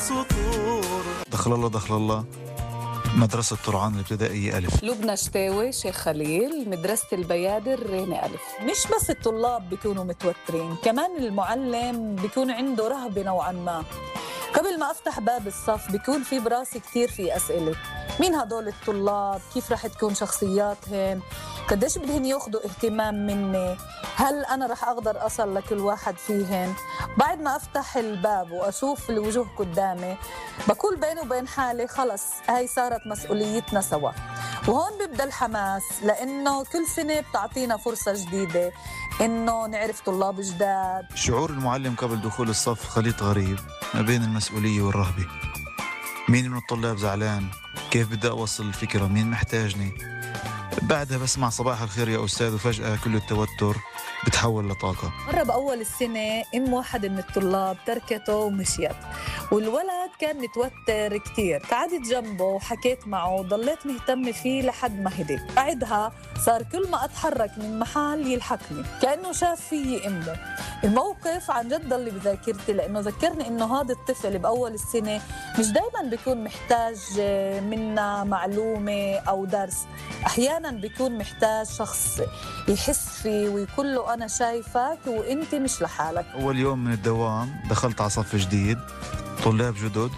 السطور. دخل الله دخل الله. مدرسة طرعان الابتدائية ألف. لبنى شتاوي شيخ خليل مدرسة البيادر ريني ألف. مش بس الطلاب بيكونوا متوترين، كمان المعلم بيكون عنده رهبة نوعا ما. قبل ما أفتح باب الصف بيكون في براسي كتير في أسئلة. مين هدول الطلاب؟ كيف رح تكون شخصياتهم؟ قديش بدهن ياخدوا اهتمام مني؟ هل أنا رح أقدر أصل لكل واحد فيهم؟ بعد ما أفتح الباب وأشوف الوجوه قدامي بقول بيني وبين حالي خلص هاي صارت مسؤوليتنا سوا. وهون بيبدأ الحماس، لأنه كل سنة بتعطينا فرصة جديدة إنه نعرف طلاب جداد. شعور المعلم قبل دخول الصف خليط غريب ما بين المسؤولية والرهبة. مين من الطلاب زعلان؟ كيف بدي أوصل الفكرة؟ مين محتاجني؟ بعدها بسمع صباح الخير يا أستاذ، وفجأة كل التوتر بتحول لطاقة. مرة بأول السنة واحد من الطلاب تركته ومشيت، والولد كان متوتر كتير. قعدت جنبه وحكيت معه وضليت مهتمة فيه لحد ما هدي. بعدها صار كل ما أتحرك من محل يلحقني كأنه شاف فيي أمه. الموقف عن جد ضل بذاكرتي، لأنه ذكرني إنه هذا الطفل بأول السنة مش دايما بيكون محتاج منا معلومة أو درس، أحيانا بيكون محتاج شخص يحس فيه ويقول له أنا شايفك وإنت مش لحالك. أول يوم من الدوام دخلت على صف جديد، طلاب جدد،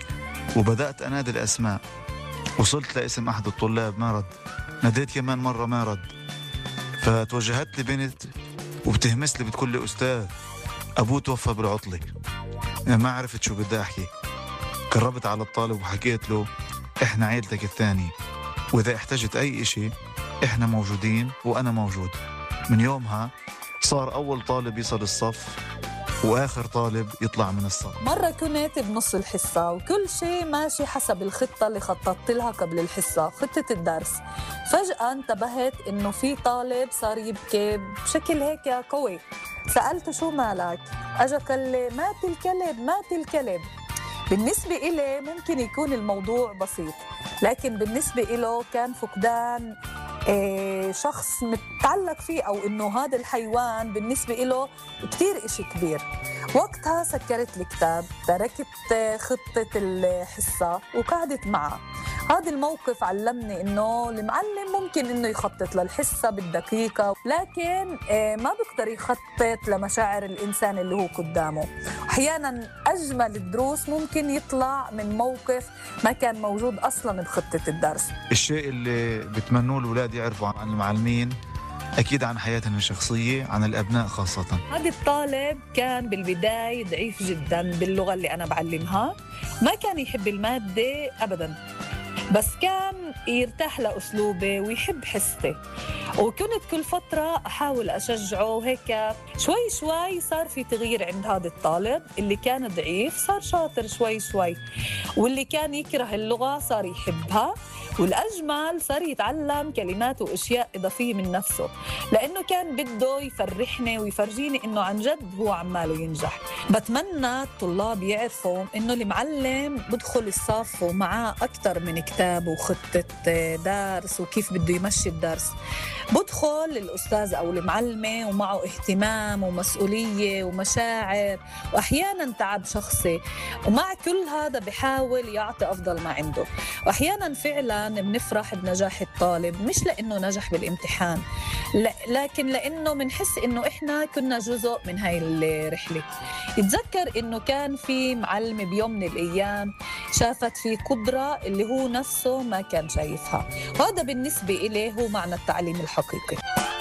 وبدأت أنادي الأسماء. وصلت لاسم أحد الطلاب ما رد، ناديت كمان مرة ما رد، فتوجهت لي بنت وبتهمس لي بتقول لي أستاذ أبوه توفى بالعطلة. ما عرفت شو بدي أحكي. قربت على الطالب وحكيت له إحنا عيلتك الثانية، وإذا احتجت أي إشي إحنا موجودين وأنا موجود. من يومها صار أول طالب يصل الصف وآخر طالب يطلع من الصف. مرة كنت بنص الحصة وكل شيء ماشي حسب الخطة اللي خططت لها قبل الحصة، خطة الدرس. فجأة انتبهت إنه في طالب صار يبكي بشكل هيك قوي. سألته شو مالك؟ أجا قال لي مات الكلب مات الكلب. بالنسبة إلي ممكن يكون الموضوع بسيط، لكن بالنسبة إله كان فقدان شخص متعلق فيه، أو إنه هذا الحيوان بالنسبة إله كتير إشي كبير. وقتها سكرت الكتاب، تركت خطة الحصة وقعدت معه. هذا الموقف علمني إنه المعلم ممكن إنه يخطط للحصة بالدقيقة، لكن ما بيقدر يخطط لمشاعر الإنسان اللي هو قدامه. أحياناً أجمل الدروس ممكن يطلع من موقف ما كان موجود أصلاً بخطة الدرس. الشيء اللي بتمنوه الأولاد يعرفوا عن المعلمين أكيد عن حياتهم الشخصية، عن الأبناء خاصة. هذا الطالب كان بالبداية ضعيف جداً باللغة اللي أنا بعلمها، ما كان يحب المادة أبداً، بس كان يرتاح لأسلوبي ويحب حصتي. وكنت كل فترة أحاول أشجعه هيك. شوي شوي صار في تغيير عند هذا الطالب اللي كان ضعيف، صار شاطر شوي شوي، واللي كان يكره اللغة صار يحبها، والأجمل صار يتعلم كلمات وأشياء إضافية من نفسه، لأنه كان بده يفرحني ويفرجيني إنه عن جد هو عماله ينجح. بتمنى الطلاب يعرفوا إنه المعلم بدخل الصف ومعاه أكتر من كتاب وخطة درس وكيف بده يمشي الدرس. بدخل الأستاذ أو المعلمة ومعه اهتمام ومسؤولية ومشاعر وأحياناً تعب شخصي، ومع كل هذا بحاول يعطي أفضل ما عنده. وأحياناً فعلاً بنفرح بنجاح الطالب، مش لأنه نجح بالامتحان، لكن لأنه منحس إنه إحنا كنا جزء من هاي الرحلة. يتذكر إنه كان في معلمة بيوم من الأيام شافت في قدرة اللي هو نفسه ما كان شايفها، وهذا بالنسبة إليه هو معنى التعليم الحقيقي.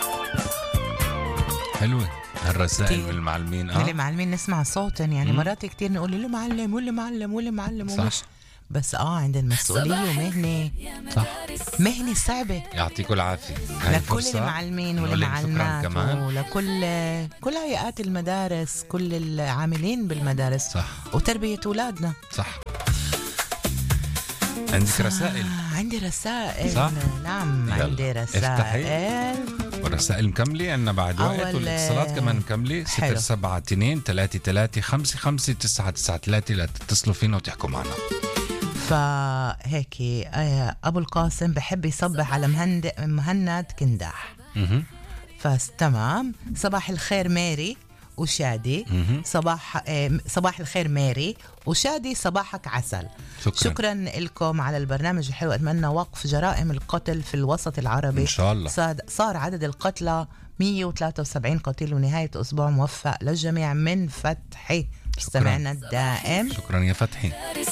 حلوة هالرسائل من المعلمين. من المعلمين نسمع صوتهم، يعني مرات كتير نقول له معلم ولا معلم ولا معلم ومش بس عندنا مسؤولية ومهنة. صح، مهنة صعبة. يعطيكم العافية لكل المعلمين والمعلمات ولكل كل هيئات المدارس، كل العاملين بالمدارس. صح. وتربية أولادنا. صح. عندك رسائل؟ عندي رسائل. صح؟ نعم عندي رسائل. والرسائل مكملة عنا بعد وقت، والاتصالات كمان مكملة. 072-335-5993 لتتصلوا فينا وتحكوا معنا. فهيك أبو القاسم بحب يصبح على مهند كنداح. فتمام، صباح الخير ماري وشادي. صباح الخير ماري وشادي، صباحك عسل. شكرا لكم على البرنامج الحلو. أتمنى وقف جرائم القتل في الوسط العربي إن شاء الله. صار عدد القتلى 173 قتيل، ونهاية أسبوع موفق للجميع من فتحي مستمعنا الدائم. شكرا يا فتحي.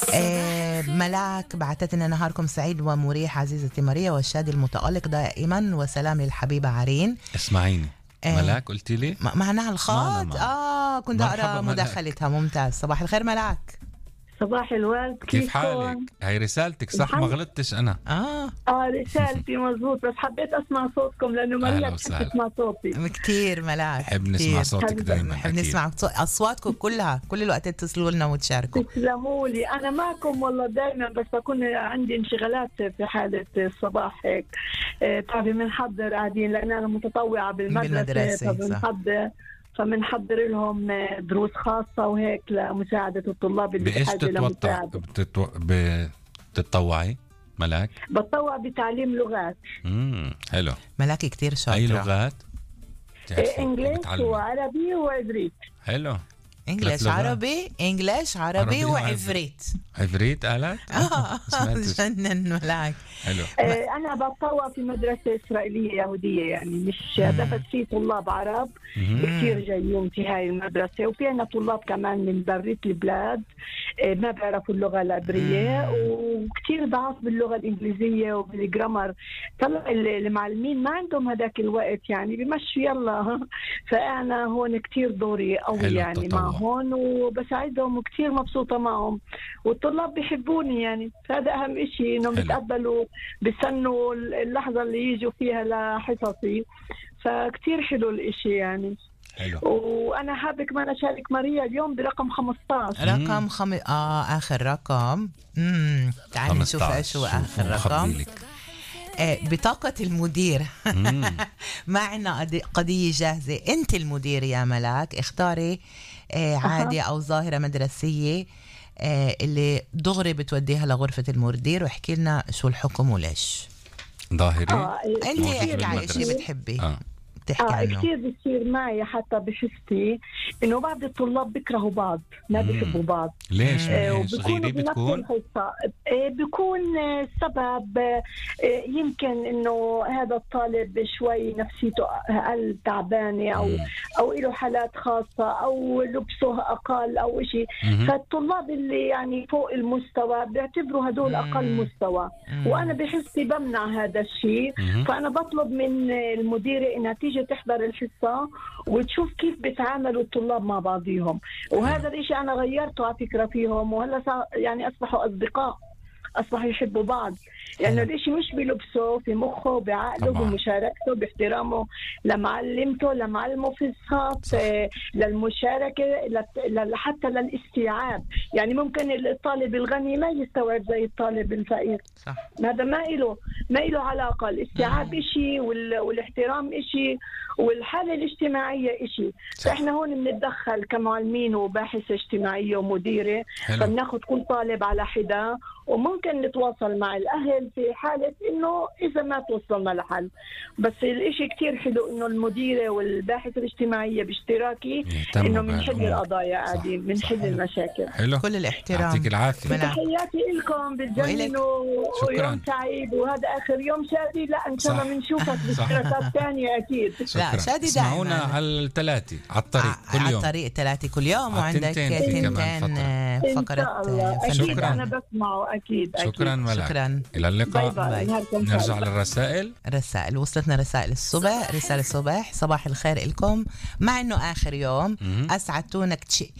ملاك بعتت لنا نهاركم سعيد ومريح عزيزتي ماريا، والشادي المتألق دائما، وسلام للحبيبة عرين. اسمعيني ملاك قلتي لي معنا الخاط. كنت أقرأ مداخلتها. ممتاز. صباح الخير ملاك. صباح الورد، كيف حالك؟ هاي رسالتك صح؟ ما غلطتش أنا. رسالتي مزبوط، بس حبيت أسمع صوتكم لأنه ما بحب أسمع صوتي كتير. ملاك بحب نسمع صوتك دائما. بحب نسمع أصواتكم كلها، كل الوقت تتصلوا لنا وتشاركوا. تسلموا لي، أنا معكم والله دائما، بس بكون عندي انشغالات في حالة الصباح هيك. تعرفي بنحضر قاعدين، لأن أنا متطوعة بالمدرسة فمنحضر لهم دروس خاصة وهيك لمساعدة الطلاب اللي بحاجة لمساعدة. بتتطوعي ملاك؟ بتطوع بتعليم لغات. حلو. ملاك كتير شاطرة. أي لغات؟ إنجليش وعربي وعبريت. حلو. إنجليش عربي وعفريت. عفريت قالت؟ جنن ملاك. حلو. أنا بتطوع في مدرسة إسرائيلية يهودية، يعني مش بس في طلاب عرب كثير جايين في هاي المدرسة، وفي عنا طلاب كمان من برية البلاد ما بيعرفوا اللغة العبرية، وكثير ضعف باللغة الإنجليزية وبالجرامر. طلع المعلمين ما عندهم هذاك الوقت، يعني بمشوا يلا. فأنا هون كثير دوري قوي يعني معهم، وبساعدهم وكثير مبسوطة معهم، والطلاب بيحبوني يعني. هذا أهم إشي، إنهم بيتقبلوا، بيستنوا اللحظة اللي يجوا فيها لحصصي. فكتير حلو الإشي يعني. حلو. وأنا حابة كمان أشارك ماريا اليوم برقم 15. آخر رقم. تعالي نشوف إيش هو آخر رقم. بطاقة المدير. معنا قضية جاهزة. أنت المدير يا ملاك، اختاري عادة أو ظاهرة مدرسية اللي دغري بتوديها لغرفة المدير، واحكي لنا شو الحكم وليش. ظاهري. أنت احكي على شيء بتحبي تحكي عنه. كثير بصير معي حتى بحستي إنه بعض الطلاب بيكرهوا بعض، ما بيحبوا بعض. ليش؟ غيري بتكون؟ بيكون سبب يمكن إنه هذا الطالب شوي نفسيته أقل تعبانة، أو له حالات خاصة، أو لبسه أقل أو إشي. فالطلاب اللي يعني فوق المستوى بيعتبروا هدول أقل مستوى، وأنا بحسي بمنع هذا الشيء. فأنا بطلب من المديرة إنها تيجي تحضر الحصة وتشوف كيف بيتعاملوا الطلاب مع بعضهم. وهذا الاشي انا غيرته على فكرة فيهم، وهلا يعني اصبحوا اصدقاء، اصبحوا يحبوا بعض. يعني الاشي مش بلبسه، في مخه، بعقله، بمشاركته، باحترامه لمعلمته، لمعلمه في الصف، للمشاركة، حتى للاستيعاب. يعني ممكن الطالب الغني ما يستوعب زي الطالب الفقير. صح. هذا ما له علاقة. الاستيعاب إشي والاحترام إشي والحالة الاجتماعية إشي. فإحنا هون بنتدخل كمعلمين وباحثة اجتماعية ومديرة، فبناخد كل طالب على حدة، وممكن نتواصل مع الأهل في حالة إنه إذا ما توصلنا لحل. بس الإشي كتير حلو إنه المديرة والباحثة الاجتماعية باشتراكي إنه بنحل القضايا قاعدين، بنحل المشاكل. حلو. كل الاحترام. يعطيك العافية. تحياتي لكم، بتجننوا ويوم سعيد، وهذا آخر يوم شادي. لا إن شاء الله بنشوفك باشتراكات ثانية أكيد. لا شادي اسمعونا على الثلاثة على الطريق كل يوم. على الطريق 3 كل يوم، وعندك تنتين فقرة أكيد. أنا بسمعه أكيد. شكرا ملاك. شكرا. إلى اللقاء. باي. نرجع للرسائل. وصلتنا رسائل الصبح. رسالة الصبح: صباح الخير لكم، مع إنه آخر يوم أسعدتونا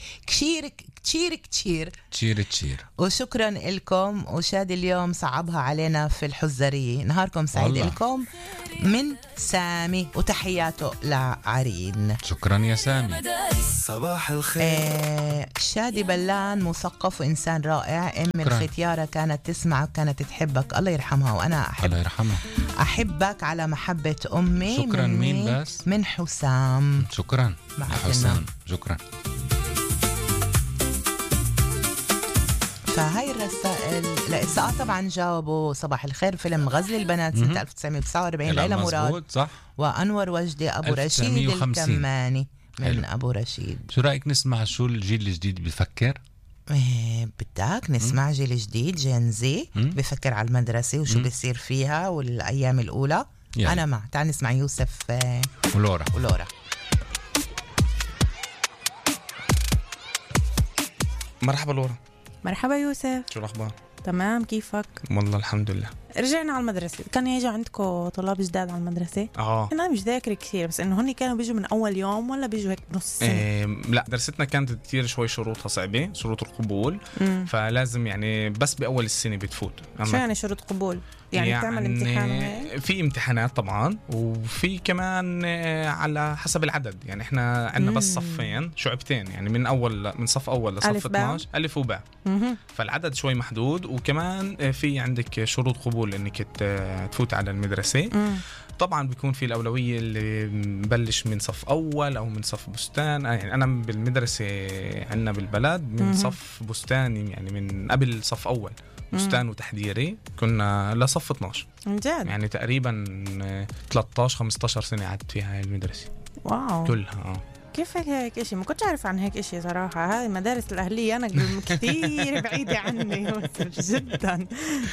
كتير. وشكرا لكم. وشادي اليوم صعبها علينا في الحزرية. نهاركم سعيد لكم من سامي، وتحياته لعرين. شكرا يا سامي. صباح الخير. شادي بلان مثقف وإنسان رائع. الختيارة كانت تسمعك، كانت تحبك، الله يرحمها، وأنا الله يرحمها. أحبك على محبة أمي. شكرا. مين بس؟ من حسام. شكرا حسام. شكرا. فهاي الرسائل طبعا جاوبوا صباح الخير فيلم غزل البنات سنة 1949 ليلى مراد، صح، وأنور وجدي أبو رشيد الكماني. من أبو رشيد. شو رأيك نسمع شو الجيل الجديد بفكر؟ بدك نسمع جيل جديد جنزي بفكر على المدرسة وشو بيصير فيها والأيام الأولى. يعني. أنا مع. تعال نسمع يوسف ولورا. مرحبا لورا. مرحبا يوسف. شو الأخبار؟ تمام، كيفك؟ والله الحمد لله. رجعنا على المدرسة. كان يجوا عندكم طلاب جداد على المدرسة؟ أنا مش ذاكر كثير، بس إنه هني كانوا بيجوا من أول يوم ولا بيجوا هيك نص سنة؟ لا، درستنا كانت كتير شوي شروطها صعبة، شروط القبول. فلازم يعني بس بأول السنة بتفوت. شو يعني شروط قبول؟ يعني بتعمل امتحان؟ في امتحانات طبعا، وفي كمان على حسب العدد. يعني احنا عندنا بس صفين، شعبتين، يعني من صف أول لصف 12 ألف وباء. فالعدد شوي محدود، وكمان في عندك شروط قبول انك تفوت على المدرسة. طبعا بيكون في الأولوية اللي مبلش من صف أول أو من صف بستان. يعني أنا بالمدرسة عندنا بالبلد من صف بستاني، يعني من قبل صف أول بستان وتحضيري كنا لصف 12. جد؟ يعني تقريبا 13-15 سنة قعدت فيها هاي المدرسة. واو. كلها. كيف هيك إشي؟ ما كنتش أعرف عن هيك إشي صراحة. هاي المدارس الأهلية أنا كثير بعيدة عني جدا.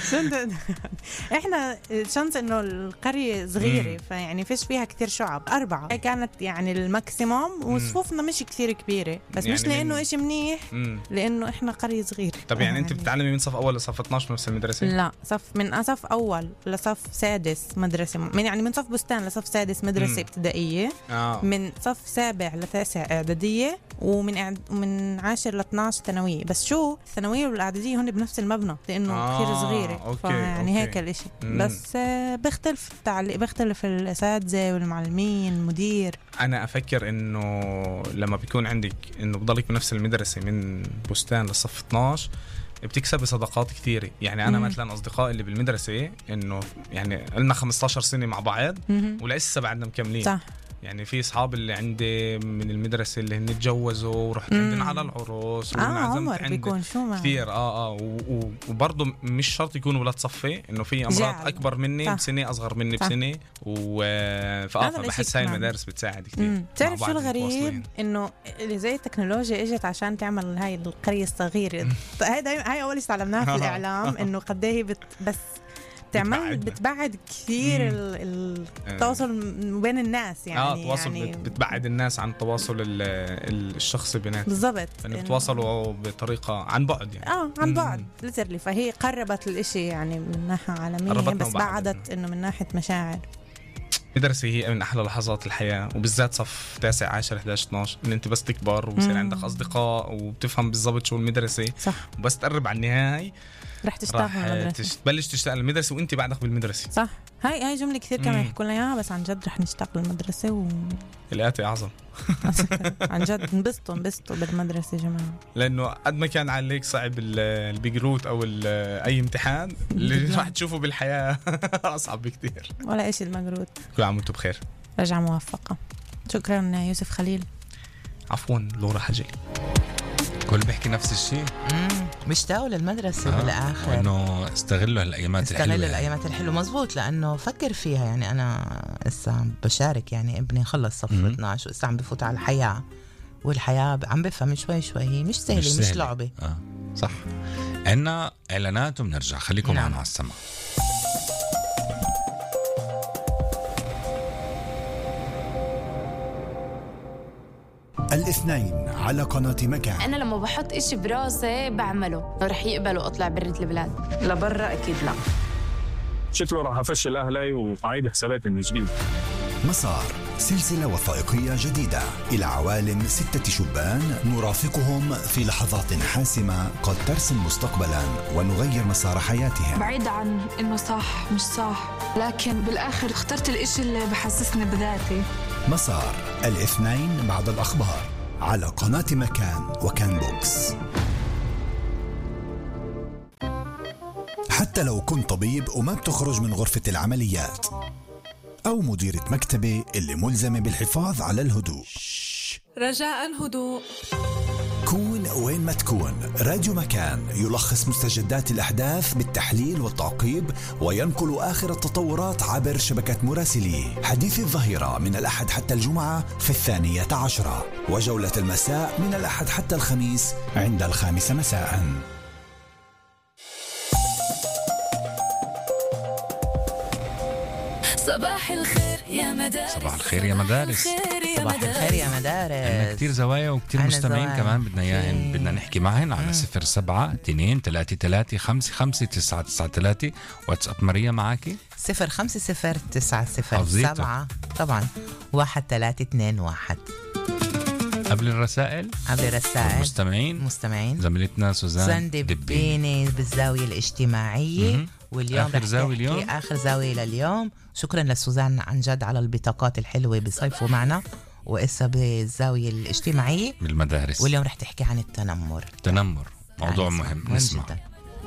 إحنا شانس إنه القرية صغيرة، فيعني فيش فيها كثير شعب. 4 كانت يعني الماكسيموم، وصفوفنا مش كثير كبيرة، بس يعني مش لأنه إشي منيح، لأنه إحنا قرية صغيرة. طب يعني أنت بتتعلمي من صف أول لصف 12 نفس المدرسة؟ لا، من صف أول لصف سادس مدرسة، يعني من صف بستان لصف سادس مدرسة ابتدائية. من صف 7 ل9 إعدادية، ومن 10 ل 12 ثانوية. بس شو الثانوية والإعدادية هن بنفس المبنى لأنه كثير صغيرة. يعني هيك الاشي. بس بيختلف التعليق، بيختلف الأساتذة والمعلمين المدير. أنا أفكر إنه لما بيكون عندك إنه بضلك بنفس المدرسة من بستان لصف 12 بتكسب صداقات كثيرة. يعني أنا مثلا أصدقائي اللي بالمدرسة إنه يعني لنا 15 سنة مع بعض ولسه بعدنا مكملين. صح. يعني في أصحاب اللي عندي من المدرسة اللي هن اتجوزوا ورحت عندنا على العروس عمر بيكون شو كثير. وبرضه مش شرط يكونوا ولاد صفي، إنه في أمراض أكبر مني بسنة، أصغر مني بسنة. فبحس هاي المدارس بتساعد كثير. تعرف شو الغريب؟ إنه اللي زي التكنولوجيا إجت عشان تعمل هاي القرية الصغيرة. هاي أول شيء تعلمناها في الإعلام، إنه قد إيه بس بتبعد كثير التواصل بين الناس. يعني التواصل يعني بتبعد الناس عن التواصل الشخصي بيناتهم. بالضبط. يعني بتواصلوا بطريقة عن بعد. يعني عن بعد ليترلي. فهي قربت الاشي يعني من ناحية عالمية، بس بعدت انه من ناحية مشاعر. المدرسة هي من أحلى لحظات الحياة، وبالذات صف 9 10 11 12 إن أنت بس تكبر وبصير عندك أصدقاء وبتفهم بالضبط شو المدرسة. صح. وبس تقرب على النهاية رح تشتاق للمدرسة، تبلش تشتاق للمدرسة وانت بعدك بالمدرسة. صح. هاي جملة كثير كانوا يحكوا لنا اياها، بس عن جد رح نشتاق للمدرسة الآتي أعظم. عن جد انبسطوا بالمدرسة يا جماعة، لأنه قد ما كان عليك صعب البيجروت أو أي امتحان اللي راح تشوفه بالحياة أصعب بكتير. ولا إشي المجروت. كل عام وانتم بخير. رجعة موفقة. شكرا يوسف خليل. عفوا لورا حجلي. كل بيحكي نفس الشيء. مشتاقوا للمدرسة بالآخر، إنه استغلوا الأيامات الحلوة. استغلوا الأيامات الحلوة. مزبوط. لأنه فكر فيها. يعني أنا إسا بشارك، يعني ابني خلص صف 12 وإسا عم بفوت على الحياة، والحياة عم بفهم شوي هي مش سهلة، مش لعبة. صح. عنا إعلانات وبنرجع. خليكم معنا على السماء. الاثنين على قناة مكان. أنا لما بحط إشي براسي بعمله. رح يقبلوا أطلع برة البلاد؟ لبرا أكيد لا. شكله راح أفشل أهلي وأعيد حساباتي من جديد. مسار، سلسلة وثائقية جديدة إلى عوالم 6 شبان نرافقهم في لحظات حاسمة قد ترسم مستقبلا ونغير مسار حياتهم. بعيد عن إنه صح مش صح، لكن بالآخر اخترت الإشي اللي بحسسني بذاتي. مسار، الاثنين بعد الأخبار على قناة مكان وكان بوكس. حتى لو كنت طبيب وما بتخرج من غرفة العمليات، أو مديرة مكتبة اللي ملزمة بالحفاظ على الهدوء، رجاء هدوء. كون وين ما تكون، راديو مكان يلخص مستجدات الأحداث بالتحليل والتعقيب وينقل آخر التطورات عبر شبكة مراسليه. حديث الظهيرة من الأحد حتى الجمعة في 12:10، وجولة المساء من الأحد حتى الخميس عند 5 مساء. صباح الخير يا مدارس. صباح الخير يا مدارس. صباح الخير يا مدارس. عندنا كتير زوايا وكتير مستمعين كمان بدنا نحكي معهن على 07-233-55-993. واتساب ماريا معاكي 050907 طبعا 1321. قبل الرسائل مستمعين زميلتنا سوزان دبيني بالزاوية الاجتماعية. واليوم آخر زاوية لليوم. شكرا لسوزان عن جد على البطاقات الحلوة بصيفوا معنا وإسا بالزاوية الاجتماعية بالمدارس. واليوم رح تحكي عن التنمر موضوع مهم نسمع جدا.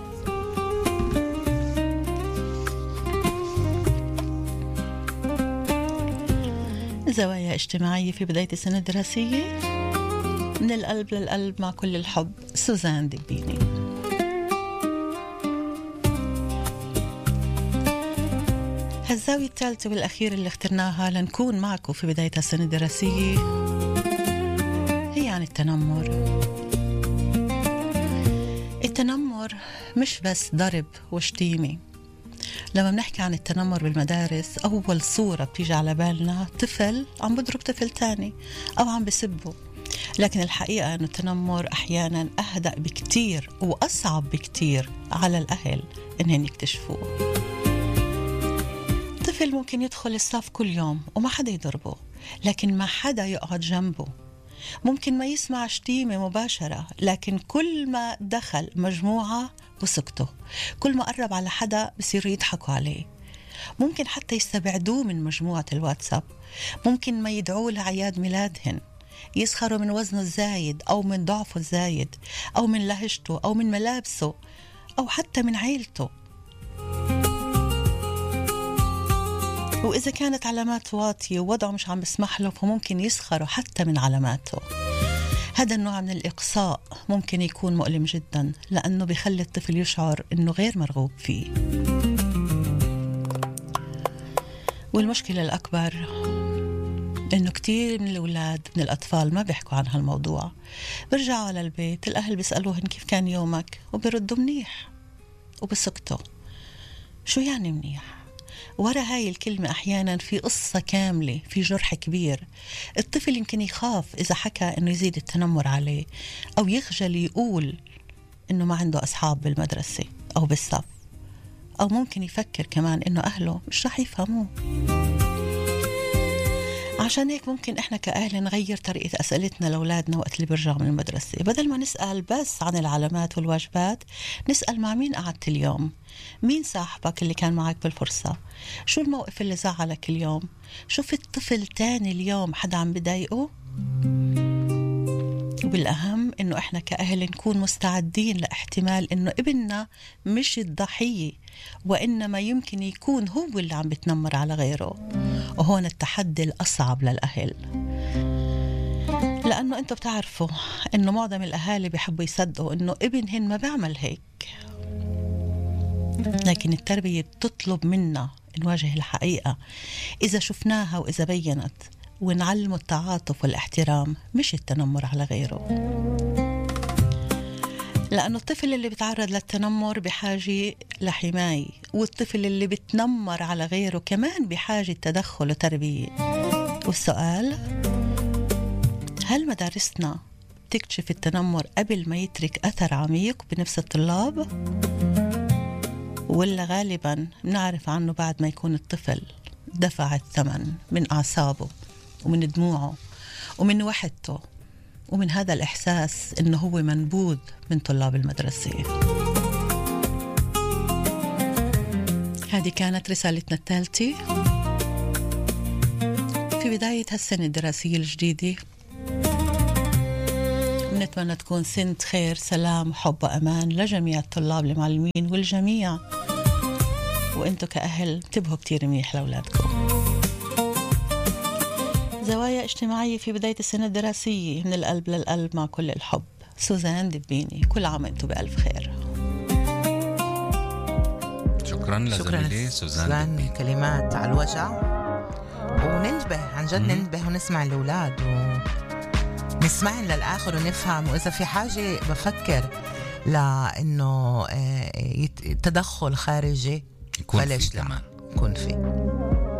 زوايا اجتماعية في بداية السنة الدراسية، من القلب للقلب مع كل الحب، سوزان دبيني. هالزاوية الثالثة والأخيرة اللي اخترناها لنكون معكم في بداية السنة الدراسية هي عن التنمر. التنمر مش بس ضرب وشتيمة. لما بنحكي عن التنمر بالمدارس أول صورة بتيجي على بالنا طفل عم بضرب طفل تاني أو عم بسبه، لكن الحقيقة أنه التنمر أحيانا أهدأ بكتير وأصعب بكتير على الأهل إنهم يكتشفوه. طفل ممكن يدخل الصف كل يوم وما حدا يضربه، لكن ما حدا يقعد جنبه. ممكن ما يسمع شتيمة مباشرة، لكن كل ما دخل مجموعة بسكته، كل ما قرب على حدا بصيروا يضحكوا عليه. ممكن حتى يستبعدوه من مجموعة الواتساب. ممكن ما يدعوه لعياد ميلادهن، يسخروا من وزنه الزايد أو من ضعفه الزايد أو من لهجته أو من ملابسه أو حتى من عيلته. وإذا كانت علامات واطية ووضعه مش عم بسمح له فممكن يسخروا حتى من علاماته. هذا النوع من الإقصاء ممكن يكون مؤلم جدا، لأنه بيخلي الطفل يشعر إنه غير مرغوب فيه. والمشكلة الأكبر إنه كتير من الأولاد من الأطفال ما بيحكوا عن هالموضوع. برجعوا على البيت الأهل بيسألوهن كيف كان يومك وبيردوا منيح وبسكتوا. شو يعني منيح؟ ورا هاي الكلمة أحيانا في قصة كاملة، في جرح كبير. الطفل يمكن يخاف إذا حكى إنه يزيد التنمر عليه، أو يخجل يقول إنه ما عنده أصحاب بالمدرسة أو بالصف، أو ممكن يفكر كمان إنه أهله مش رح يفهموه. عشان هيك ممكن إحنا كأهل نغير طريقة أسئلتنا لأولادنا وقت اللي بيرجعوا من المدرسة. بدل ما نسأل بس عن العلامات والواجبات، نسأل مع مين قعدت اليوم، مين صاحبك اللي كان معك بالفرصة، شو الموقف اللي زعلك اليوم، شوف الطفل تاني اليوم حدا عم بضايقه. وبالأهم إنه إحنا كأهل نكون مستعدين لاحتمال إنه ابننا مش الضحية، وإنما يمكن يكون هو اللي عم بتنمر على غيره. وهون التحدي الأصعب للأهل، لأنه أنتوا بتعرفوا إنه معظم الأهالي بيحبوا يصدقوا إنه ابنهن ما بيعمل هيك، لكن التربية بتطلب منا نواجه الحقيقة إذا شفناها وإذا بينت، ونعلموا التعاطف والاحترام مش التنمر على غيره. لأنه الطفل اللي بيتعرض للتنمر بحاجة لحماية، والطفل اللي بتنمر على غيره كمان بحاجة تدخل وتربية. والسؤال، هل مدارسنا تكتشف التنمر قبل ما يترك أثر عميق بنفس الطلاب؟ ولا غالبا نعرف عنه بعد ما يكون الطفل دفع الثمن من أعصابه ومن دموعه ومن وحدته ومن هذا الإحساس إنه هو منبوذ من طلاب المدرسة؟ هذه كانت رسالتنا الثالثة في بداية هالسنة الدراسية الجديدة. نتمنى تكون سنة خير، سلام، حب وأمان لجميع الطلاب، المعلمين والجميع. وإنتوا كأهل انتبهوا كتير منيح لأولادكم. زوايا اجتماعية في بداية السنة الدراسية، من القلب للقلب مع كل الحب. سوزان دبيني. كل عام وانتم بألف خير. شكرا لزميلي سوزان. كلمات على الوجع، وننتبه عن جد، ننتبه ونسمع الأولاد ونسمعن للآخر ونفهم، وإذا في حاجة بفكر لأنه تدخل خارجي يكون في كمان يكون فيه.